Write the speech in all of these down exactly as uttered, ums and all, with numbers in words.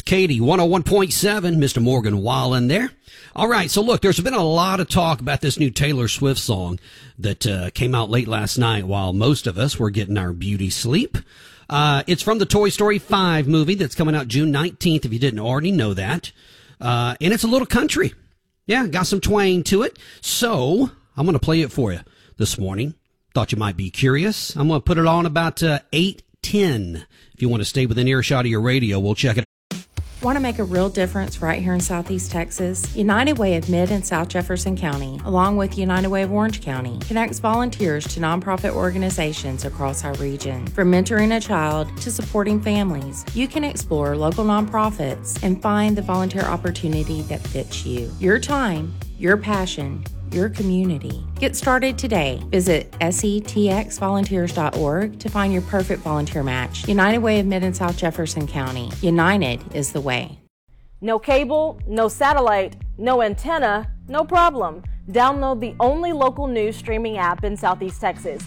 Katie, one oh one point seven, Mister Morgan Wallen there. All right, so look, there's been a lot of talk about this new Taylor Swift song that uh, came out late last night while most of us were getting our beauty sleep. Uh, it's from the Toy Story five movie that's coming out June nineteenth, if you didn't already know that. Uh, and it's a little country. Yeah, got some twang to it. So I'm going to play it for you this morning. Thought you might be curious. I'm going to put it on about uh, eight ten. If you want to stay within earshot of your radio, we'll check it. Want to make a real difference right here in Southeast Texas? United Way of Mid and South Jefferson County, along with United Way of Orange County, connects volunteers to nonprofit organizations across our region. From mentoring a child to supporting families, you can explore local nonprofits and find the volunteer opportunity that fits you. Your time, your passion, your community. Get started today. Visit S E T X volunteers dot org to find your perfect volunteer match. United Way of Mid and South Jefferson County. United is the way. No cable, no satellite, no antenna, no problem. Download the only local news streaming app in Southeast Texas.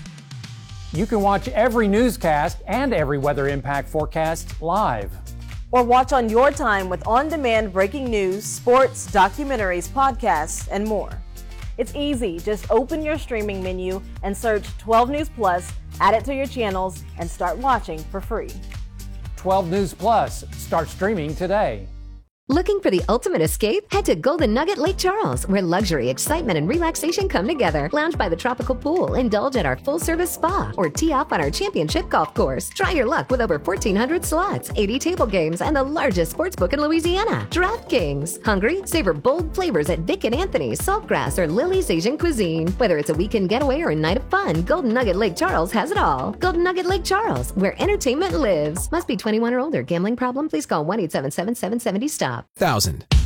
You can watch every newscast and every weather impact forecast live. Or watch on your time with on-demand breaking news, sports, documentaries, podcasts, and more. It's easy. Just open your streaming menu and search twelve News Plus, add it to your channels, and start watching for free. twelve News Plus. Start streaming today. Looking for the ultimate escape? Head to Golden Nugget Lake Charles, where luxury, excitement, and relaxation come together. Lounge by the tropical pool, indulge at our full-service spa, or tee off on our championship golf course. Try your luck with over fourteen hundred slots, eighty table games, and the largest sports book in Louisiana, DraftKings. Hungry? Savor bold flavors at Vic and Anthony's, Saltgrass, or Lily's Asian Cuisine. Whether it's a weekend getaway or a night of fun, Golden Nugget Lake Charles has it all. Golden Nugget Lake Charles, where entertainment lives. Must be twenty-one or older. Gambling problem? Please call one eight seven seven, seven seven zero, stop. Thousand.